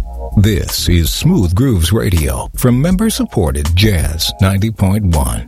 This is Smooth Grooves Radio from member-supported Jazz 90.1.